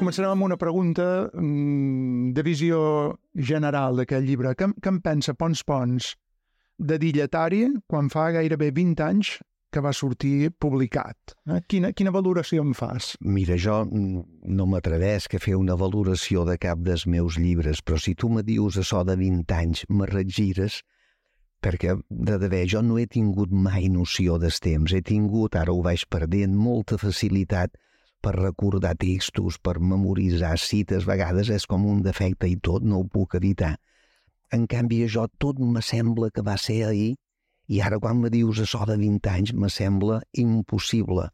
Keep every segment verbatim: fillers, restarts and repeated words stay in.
començarem amb una pregunta de visió general d'aquest llibre. Què, què en pensa Pons Pons de Dilletari quan fa gairebé vint anys que va sortir publicat? Eh? Quina, quina valoració en fas? Mira, jo no m'atrevesc a fer una valoració de cap dels meus llibres, però si tu me dius això de vint anys, me regires, perquè de debè jo no he tingut mai noció dels temps. He tingut, ara ho vaig perdent, molta facilitat per recordar textos, per memoritzar cites. A vegades és com un defecte i tot, no ho puc evitar. En canvi, això tot me sembla que va ser ahir, i ara quan me dius això de vint anys me sembla impossible.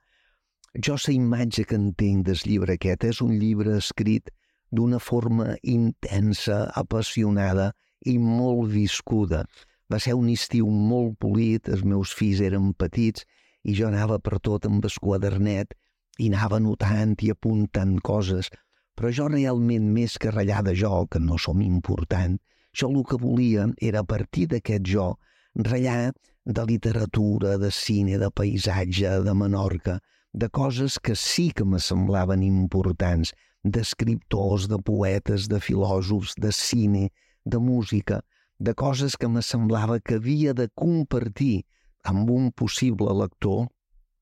Jo la imatge que entenc del llibre aquest és un llibre escrit d'una forma intensa, apassionada i molt viscuda. Va ser un estiu molt polit, els meus fills eren petits i jo anava per tot amb el quadernet i anava notant i apuntant coses, però jo realment, més que ratllar de jo, que no som important, jo el que volia era, a partir d'aquest jo, ratllar de literatura, de cine, de paisatge, de Menorca, de coses que sí que me semblaven importants, d'escriptors, de poetes, de filòsofs, de cine, de música, de coses que me semblava que havia de compartir amb un possible lector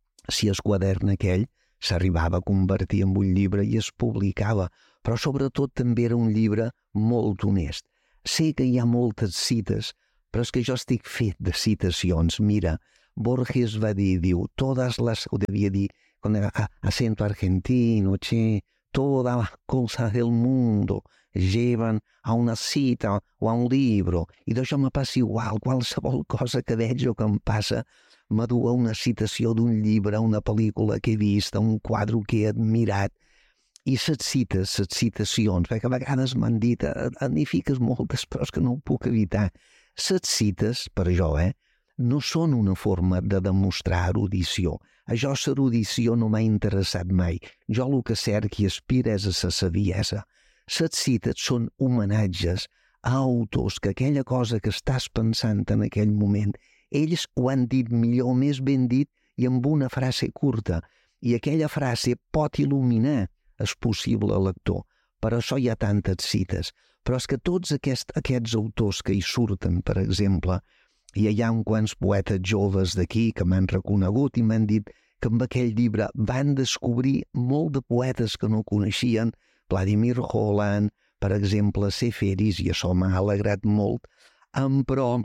si el quadern aquell s'arribava a convertir en un llibre i es publicava, però sobretot també era un llibre molt honest. Sé que hi ha moltes cites, però és que jo estic fet de citacions. Mira, Borges va dir, diu, todas las, ho devia dir, con el acento argentino, che, todas las cosas del mundo llevan a una cita o a un libro, i d'això me passa igual, qualsevol cosa que veig o que em passa m'adu a una citació d'un llibre, a una pel·lícula que he vist, a un quadre que he admirat, i les cites, les citacions, perquè a vegades m'han dit, n'hi fiques moltes, però és que no ho puc evitar. Les cites, per jo, eh, no són una forma de demostrar erudició. A jo l'erudició no m'ha interessat mai. Jo el que cerc i aspira és a la saviesa. Les cites són homenatges a autors que aquella cosa que estàs pensant en aquell moment, ells ho han dit millor, més ben dit i amb una frase curta. I aquella frase pot il·luminar el possible lector. Per això hi ha tantes cites. Però és que tots aquest, aquests autors que hi surten, per exemple, i hi ha uns quants poetes joves d'aquí que m'han reconegut i m'han dit que amb aquell llibre van descobrir molt de poetes que no coneixien, Vladimir Holland, per exemple, Seferis, i això m'ha alegrat molt, però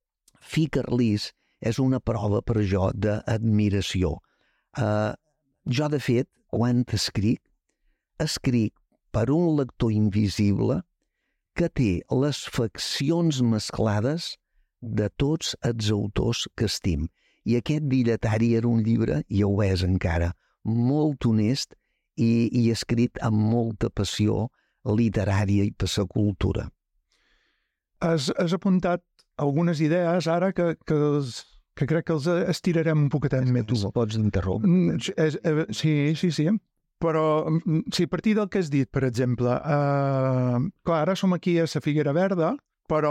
Ficarlís és una prova per jo d'admiració. Uh, jo, de fet, quan escric, escric per un lector invisible que té les faccions mesclades de tots els autors que estim. I aquest Dilletari era un llibre, i ho és encara, molt honest i, i escrit amb molta passió literària i per la cultura. Has, has apuntat algunes idees ara que, que, els, que crec que els estirarem un poquetet més. Tu pots interrompre. Sí, sí, sí. Però, sí, a partir del que has dit, per exemple, eh, clar, ara som aquí a la Figuera Verda, però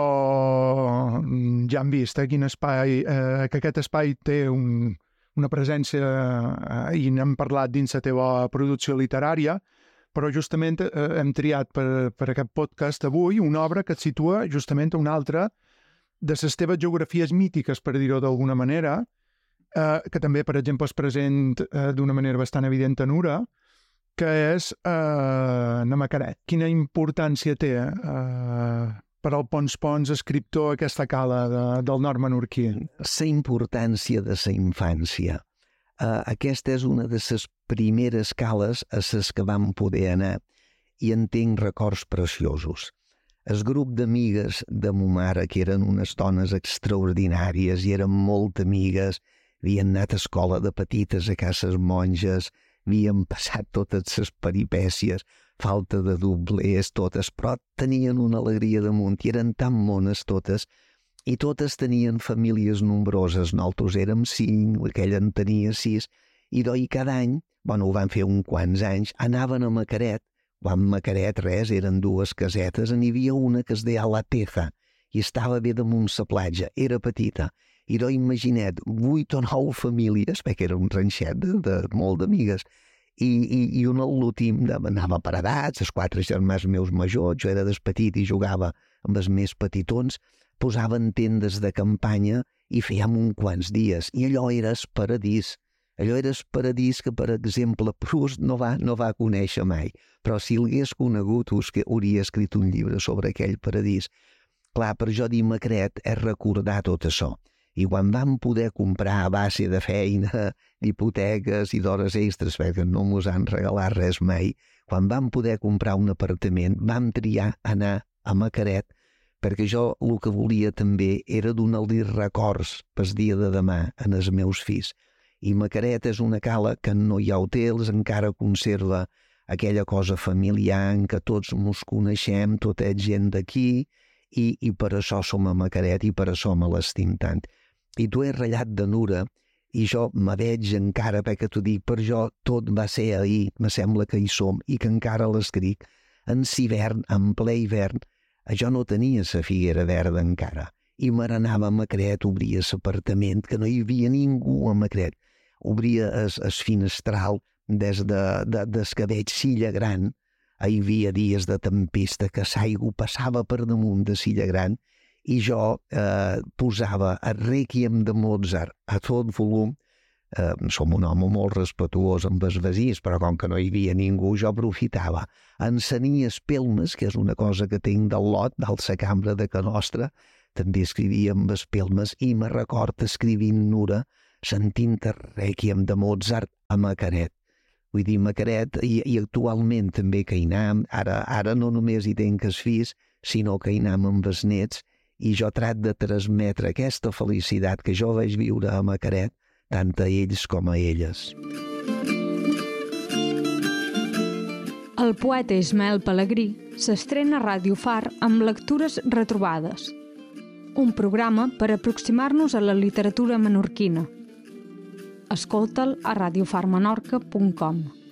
ja hem vist eh, quin espai, eh, que aquest espai té un, una presència, eh, i n'hem parlat dins la teva producció literària, però justament eh, hem triat per, per aquest podcast avui una obra que et situa justament a una altra de les teves geografies mítiques, per dir-ho d'alguna manera, eh, que també, per exemple, és present eh, d'una manera bastant evident en Ura, que és eh, Namaquaret. Quina importància té eh, per al Pons Pons, escriptor, aquesta cala de, del nord menorquí? La importància de la infància. Uh, aquesta és una de les primeres cales a les que vam poder anar i en tinc records preciosos. El grup d'amigues de mo mare, que eren unes dones extraordinàries i eren molt amigues, havien anat a escola de petites a cases monges, havien passat totes les peripècies, falta de doblers, totes, però tenien una alegria damunt i eren tan mones totes, i totes tenien famílies nombroses. Nosaltres érem cinc, aquella en tenia sis, i d'oi cada any, bueno, ho van fer uns quants anys, anaven a Macaret. Quan Macaret res, eren dues casetes, n'hi havia una que es deia La Teja, i estava bé damunt la platja, era petita. I d'oi imaginet, vuit o nou famílies, perquè era un ranxet de, de molt d'amigues, i, i, i un l'últim anava per edats, els quatre germans meus majors, jo era des petit i jugava amb els més petitons, posaven tendes de campanya i fèiem uns quants dies, i allò era el paradís. Allò era el paradís que, per exemple, Proust no va, no va conèixer mai, però si l'hagués conegut, que hauria escrit un llibre sobre aquell paradís. Clar, per jo dir Macret és recordar tot això. I quan vam poder comprar a base de feina, hipoteques i d'hores extres, perquè no mos han regalat res mai, quan vam poder comprar un apartament, vam triar anar a Macret, perquè jo el que volia també era donar-li records pel dia de demà en els meus fills. I Macret és una cala que no hi ha hotels, encara conserva aquella cosa familiar en què tots mos coneixem, tota és gent d'aquí, i, i per això som a Macret i per això me l'estim tant. I tu has ratllat de Nura, i jo me veig encara, perquè t'ho dic, per jo tot va ser ahir, me sembla que hi som, i que encara l'escric, en hivern, en ple hivern, jo no tenia la figuera verda encara, i me n'anava a Macret, obria l'apartament, que no hi havia ningú a Macret, obria el, el finestral des de, de, des que veig Silla Gran, hi havia dies de tempesta que l'aigua passava per damunt de Silla Gran, i jo eh, posava el Requiem de Mozart a tot volum. Eh, som un home molt respetuós amb els veïns, però com que no hi havia ningú, jo aprofitava. Ensenia espelmes, que és una cosa que tinc del lot, de la cambra de ca nostra, també escrivia amb espelmes, i me record escrivint Nura, sentint el Requiem de Mozart a Macret. Vull dir, Macret, i, i actualment també que hi anam, ara, ara no només hi tenc els fills, sinó que hi anam amb els nets, i jo trat de transmetre aquesta felicitat que jo vaig viure a Macret, tant a ells com a elles. El poeta Ismael Pelegrí s'estrena a Ràdio Far amb Lectures retrobades, un programa per aproximar-nos a la literatura menorquina. Escolta'l a radiofarmenorca punt com.